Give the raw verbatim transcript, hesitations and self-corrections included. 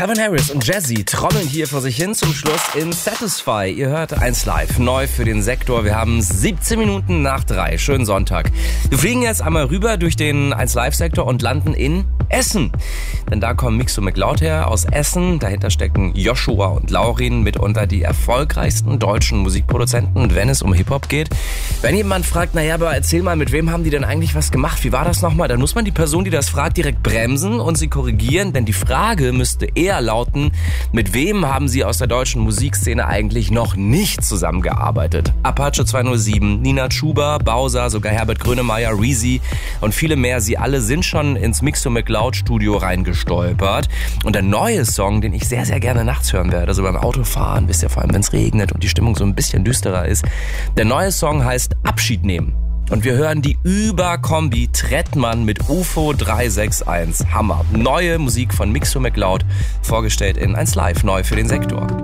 Calvin Harris und Jazzy trommeln hier vor sich hin zum Schluss in Satisfy. Ihr hört eins live, neu für den Sektor. Wir haben siebzehn Minuten nach drei. Schönen Sonntag. Wir fliegen jetzt einmal rüber durch den eins live Sektor und landen in Essen. Denn da kommen Mixo McLeod her aus Essen. Dahinter stecken Joshua und Laurin, mitunter die erfolgreichsten deutschen Musikproduzenten, wenn es um Hip-Hop geht. Wenn jemand fragt, naja, aber erzähl mal, mit wem haben die denn eigentlich was gemacht? Wie war das nochmal? Dann muss man die Person, die das fragt, direkt bremsen und sie korrigieren. Denn die Frage müsste eher lauten, mit wem haben sie aus der deutschen Musikszene eigentlich noch nicht zusammengearbeitet? Apache zweihundertsieben, Nina Chuba, Bowser, sogar Herbert Grönemeyer, Reezy und viele mehr. Sie alle sind schon ins Mixo McLeod Studio reingestolpert. Und der neue Song, den ich sehr, sehr gerne nachts hören werde, also beim Autofahren, wisst ihr, vor allem wenn es regnet und die Stimmung so ein bisschen düsterer ist. Der neue Song heißt Abschied nehmen. Und wir hören die Überkombi Trettmann mit U F O drei sechs eins. Hammer. Neue Musik von Mixo McLeod, vorgestellt in eins live, neu für den Sektor.